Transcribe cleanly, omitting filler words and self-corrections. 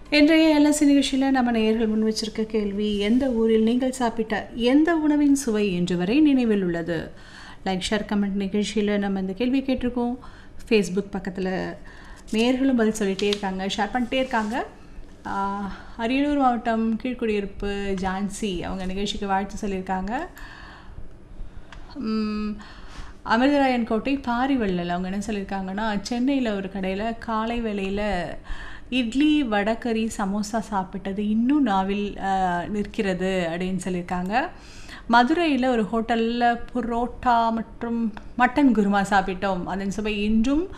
இன்றைய எல்எஸ்சி நிகழ்ச்சியில் நம்ம நேயர்கள் முன் வச்சிருக்க கேள்வி, எந்த ஊரில் நீங்கள் சாப்பிட்ட எந்த உணவின் சுவை இன்று வரை நினைவில் உள்ளது? லைக், ஷேர், கமெண்ட் நிகழ்ச்சியில் நம்ம இந்த கேள்வி கேட்டிருக்கோம். ஃபேஸ்புக் பக்கத்தில் நேயர்களும் பதில் சொல்லிகிட்டே இருக்காங்க, ஷேர் பண்ணிட்டே இருக்காங்க. அரியலூர் மாவட்டம் கீழ்குடியிருப்பு ஜான்சி அவங்க நிகழ்ச்சிக்கு வாழ்த்து சொல்லியிருக்காங்க. அமிர்தராயன் கோட்டை பாரிவள்ளல் அவங்க என்ன சொல்லியிருக்காங்கன்னா, சென்னையில் ஒரு கடையில் காலை வேளையில் இட்லி, வடகறி, சமோசா சாப்பிட்டது இன்னும் நாவில் நிற்கிறது அப்படின்னு சொல்லியிருக்காங்க. மதுரையில் ஒரு ஹோட்டலில் புரோட்டா மற்றும் மட்டன் குருமா சாப்பிட்டோம், அதன் சுவை இன்றும்